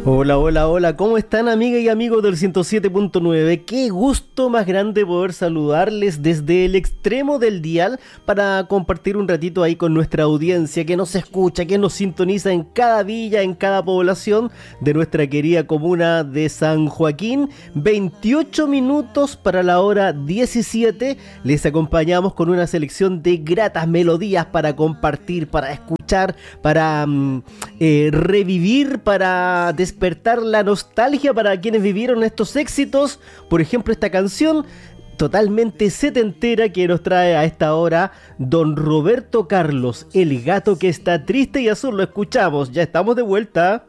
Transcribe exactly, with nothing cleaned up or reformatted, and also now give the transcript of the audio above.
Hola, hola, hola, ¿cómo están amigas y amigos del ciento siete punto nueve? Qué gusto más grande poder saludarles desde el extremo del dial para compartir un ratito ahí con nuestra audiencia que nos escucha, que nos sintoniza en cada villa, en cada población de nuestra querida comuna de San Joaquín. veintiocho minutos para la hora diecisiete, les acompañamos con una selección de gratas melodías para compartir, para escuchar, para mm, eh, revivir, para despertar la nostalgia para quienes vivieron estos éxitos. Por ejemplo, esta canción totalmente setentera que nos trae a esta hora don Roberto Carlos, el gato que está triste y azul. Lo escuchamos, ya estamos de vuelta.